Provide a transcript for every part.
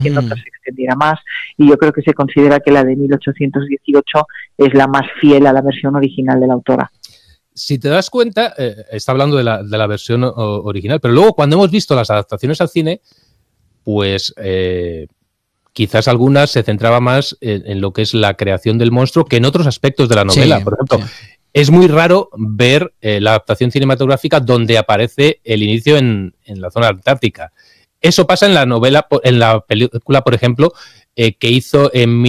que en otras se extendiera más, y yo creo que se considera que la de 1818 es la más fiel a la versión original de la autora. Si te das cuenta, está hablando de la versión original, pero luego cuando hemos visto las adaptaciones al cine, pues quizás algunas se centraban más en lo que es la creación del monstruo que en otros aspectos de la novela. Sí, por ejemplo, sí. es muy raro ver la adaptación cinematográfica donde aparece el inicio en la zona antártica. Eso pasa en la novela, en la película, por ejemplo, que hizo en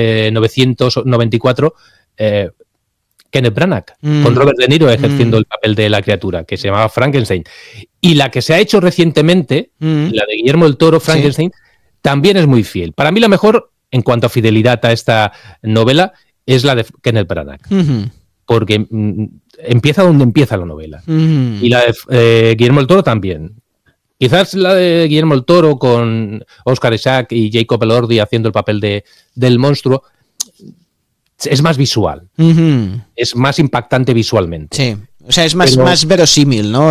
1994 Kenneth Branagh, con Robert De Niro ejerciendo el papel de la criatura, que se llamaba Frankenstein. Y la que se ha hecho recientemente, la de Guillermo del Toro, Frankenstein, también es muy fiel. Para mí la mejor, en cuanto a fidelidad a esta novela, es la de Kenneth Branagh. Porque empieza donde empieza la novela. Y la de Guillermo del Toro también. Quizás la de Guillermo del Toro con Oscar Isaac y Jacob Elordi haciendo el papel del monstruo es más visual. Es más impactante visualmente. Sí. O sea, es más verosímil, ¿no?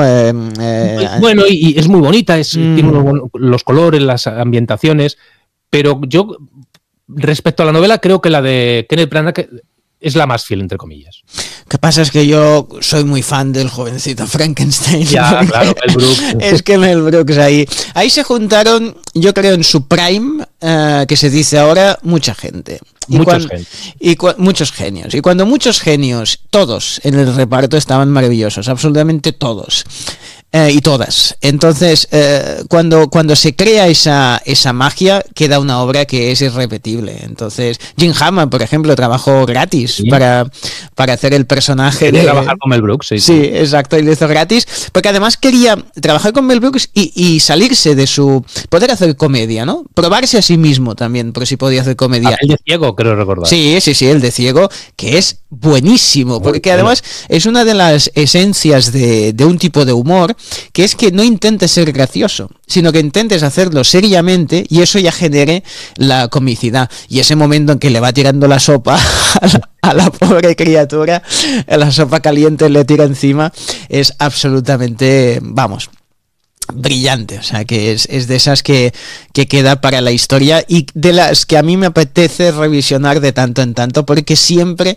Bueno, y es muy bonita, tiene los colores, las ambientaciones, pero yo, respecto a la novela, creo que la de Kenneth Branagh es la más fiel, entre comillas. Lo que pasa es que yo soy muy fan del jovencito Frankenstein. Ya, claro, Mel Brooks. Es que Mel Brooks ahí se juntaron, yo creo, en su prime, que se dice ahora, mucha gente. Muchos genios. Y cuando muchos genios, todos en el reparto estaban maravillosos, absolutamente todos. Y todas. Entonces, cuando se crea esa magia, queda una obra que es irrepetible. Entonces, Jim Hammond, por ejemplo, trabajó gratis para hacer el personaje de trabajar con Mel Brooks. Sí, exacto, y lo hizo gratis, porque además quería trabajar con Mel Brooks y salirse de su poder hacer comedia, ¿no? Probarse a sí mismo también, por si podía hacer comedia. El de Ciego, creo recordar. Sí, el de Ciego, que es buenísimo, porque además es una de las esencias de un tipo de humor, que es que no intentes ser gracioso, sino que intentes hacerlo seriamente y eso ya genere la comicidad. Y ese momento en que le va tirando la sopa a la pobre criatura, la sopa caliente le tira encima, es absolutamente, vamos, brillante. O sea, que es de esas que queda para la historia y de las que a mí me apetece revisionar de tanto en tanto, porque siempre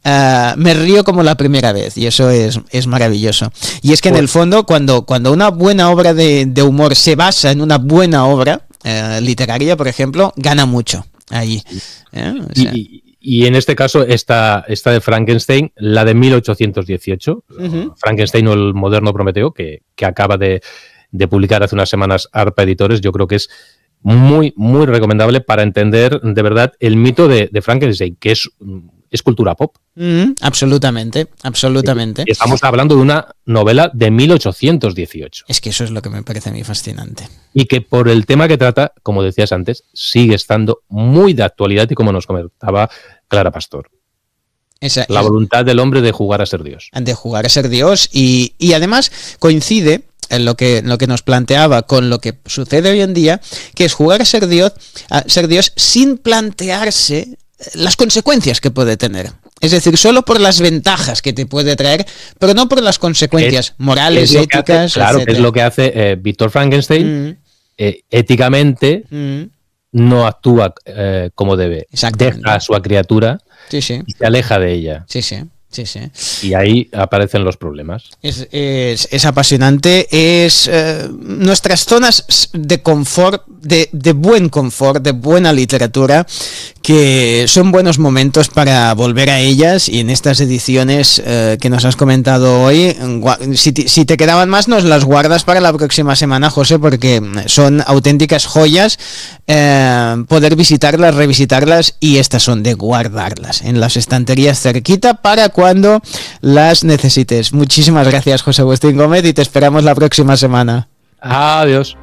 me río como la primera vez y eso es maravilloso. Y es que en el fondo, cuando una buena obra de humor se basa en una buena obra literaria, por ejemplo, gana mucho ahí. O sea, y en este caso, esta de Frankenstein, la de 1818, Frankenstein o el moderno Prometeo, que acaba de publicar hace unas semanas Arpa Editores, yo creo que es muy, muy recomendable para entender de verdad el mito de Frankenstein, que es cultura pop. Absolutamente. Estamos hablando de una novela de 1818. Es que eso es lo que me parece a mí fascinante. Y que por el tema que trata, como decías antes, sigue estando muy de actualidad y como nos comentaba Clara Pastor. La voluntad del hombre de jugar a ser Dios. De jugar a ser Dios y además coincide en lo que nos planteaba con lo que sucede hoy en día, que es jugar a ser Dios sin plantearse las consecuencias que puede tener. Es decir, solo por las ventajas que te puede traer, pero no por las consecuencias morales, éticas, claro, etcétera. Que es lo que hace Víctor Frankenstein. Éticamente no actúa como debe. Deja a su criatura y se aleja de ella. Sí. Y ahí aparecen los problemas. Es apasionante. Es nuestras zonas de confort, de buen confort, de buena literatura, que son buenos momentos para volver a ellas. Y en estas ediciones que nos has comentado hoy, si te quedaban más, nos las guardas para la próxima semana, José, porque son auténticas joyas. Poder visitarlas, revisitarlas, y estas son de guardarlas en las estanterías cerquita para cuando las necesites. Muchísimas gracias, José Agustín Gómez, y te esperamos la próxima semana. Adiós.